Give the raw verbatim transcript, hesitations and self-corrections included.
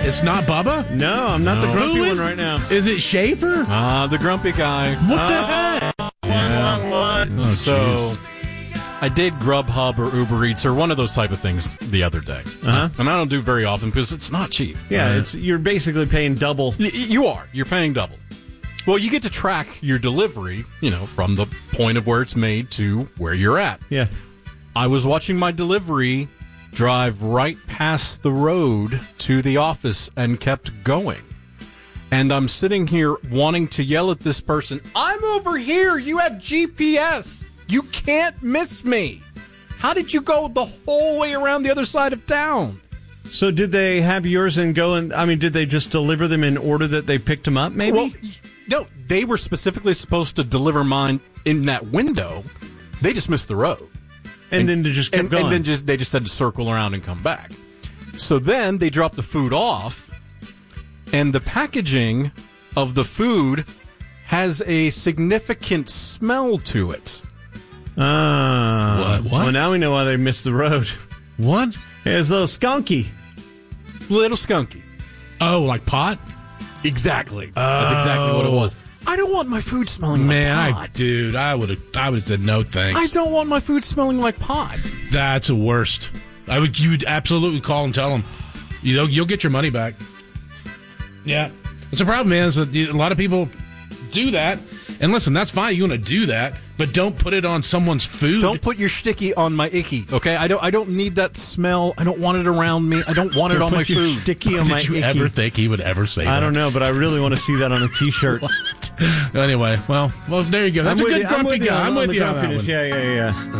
It's not Bubba? No, I'm not No. the grumpy Who one is- right now. Is it Schaefer? Ah, the grumpy guy. What the heck? Oh, So, I did Grubhub or Uber Eats or one of those type of things the other day. Uh-huh. And I don't do it very often because it's not cheap. Yeah, Uh, it's you're basically paying double. Y- you are. You're paying double. Well, you get to track your delivery, you know, from the point of where it's made to where you're at. Yeah. I was watching my delivery drive right past the road to the office and kept going. And I'm sitting here wanting to yell at this person, I'm over here. You have G P S. You can't miss me. How did you go the whole way around the other side of town? So did they have yours and go and, I mean, did they just deliver them in order that they picked them up, maybe? Well, no, they were specifically supposed to deliver mine in that window. They just missed the road. and, and then they just kept and, going. and then just they just had to circle around and come back. So then they dropped the food off, and the packaging of the food has a significant smell to it. Ah. What? What? Well, now we know why they missed the road. What? It's a little skunky. Little skunky. Oh, like pot? Exactly. That's exactly what it was. I don't want my food smelling Man, like I pot. dude, I would have I would have said no thanks. I don't want my food smelling like pot. That's the worst. I would you would absolutely call and tell them. You know, you'll get your money back. Yeah. What's the problem, man, is that you- a lot of people do that. And listen, that's fine. You want to do that, but don't put it on someone's food. Don't put your sticky on my icky, okay? I don't I don't need that smell. I don't want it around me. I don't want it on my Put your food. sticky on my Did you icky. ever think he would ever say that? I don't know, but I really want to see that on a T-shirt. Anyway, well, well, there you go. That's I'm a with good you. I'm grumpy with you guy. on- I'm on with the you on that grumpiness. one. Yeah, yeah, yeah.